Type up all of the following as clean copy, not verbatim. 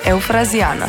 Eufrazijana.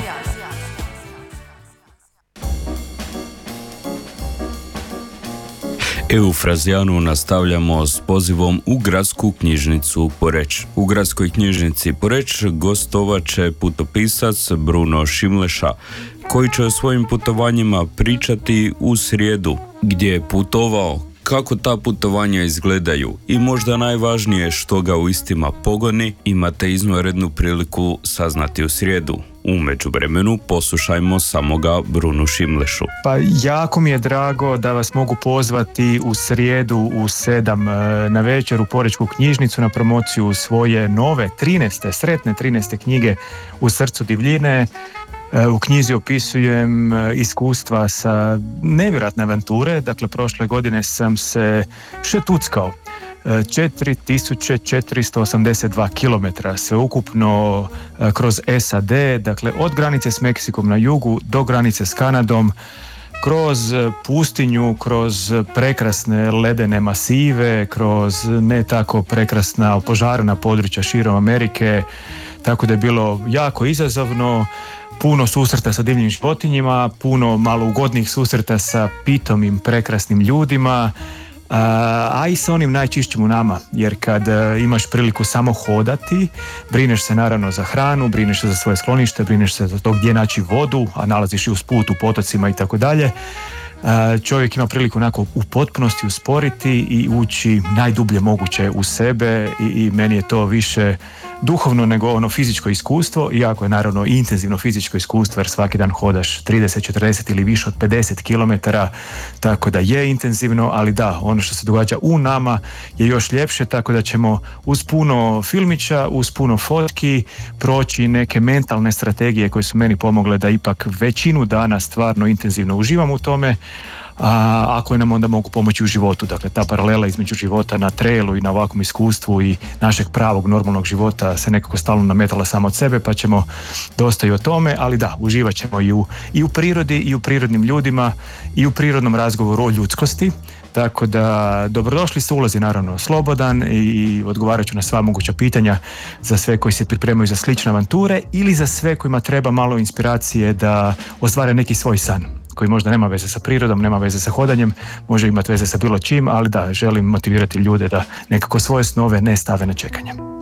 Eufrazijanu nastavljamo s pozivom u Gradsku knjižnicu Poreč. U Gradskoj knjižnici Poreč gostovat će putopisac Bruno Šimleša, koji će o svojim putovanjima pričati u srijedu, gdje je putovao, kako ta putovanja izgledaju i možda najvažnije što ga u istima pogoni, imate izvanrednu priliku saznati u srijedu. U međuvremenu poslušajmo samoga Brunu Šimlešu. Pa jako mi je drago da vas mogu pozvati u srijedu u 7 na večer u Porečku knjižnicu na promociju svoje nove 13. knjige U srcu divljine. U knjizi opisujem iskustva sa nevjerojatne avanture. Dakle, prošle godine sam se šetuckao 4482 km sveukupno kroz SAD, dakle od granice s Meksikom na jugu do granice s Kanadom, kroz pustinju, kroz prekrasne ledene masive, kroz ne tako prekrasna opožarena područja širom Amerike, tako da je bilo jako izazovno. Puno susreta sa divljim životinjima, puno malo ugodnih susreta sa pitomim, prekrasnim ljudima, a i sa onim najčišćim u nama, jer kad imaš priliku samo hodati, brineš se naravno za hranu, brineš se za svoje sklonište, brineš se za to gdje naći vodu, a nalaziš i uz put u potocima i tako dalje. Čovjek ima priliku onako u potpunosti usporiti i ući najdublje moguće u sebe i meni je to više duhovno nego ono fizičko iskustvo, iako je naravno intenzivno fizičko iskustvo jer svaki dan hodaš 30, 40 ili više od 50 km, tako da je intenzivno, ali da, ono što se događa u nama je još ljepše, tako da ćemo uz puno filmića, uz puno fotki proći neke mentalne strategije koje su meni pomogle da ipak većinu dana stvarno intenzivno uživam u tome, a koje nam onda mogu pomoći u životu. Dakle, ta paralela između života na trailu i na ovakvom iskustvu i našeg pravog normalnog života se nekako stalno nametala samo od sebe, pa ćemo dosta i o tome, ali da, uživat ćemo i u prirodi i u prirodnim ljudima i u prirodnom razgovoru o ljudskosti. Tako da dobrodošli su, ulaz je naravno slobodan i odgovarat ću na sva moguća pitanja za sve koji se pripremaju za slične avanture ili za sve kojima treba malo inspiracije da ostvare neki svoj san, koji možda nema veze sa prirodom, nema veze sa hodanjem, može imati veze sa bilo čim, ali da, želim motivirati ljude da nekako svoje snove ne stave na čekanje.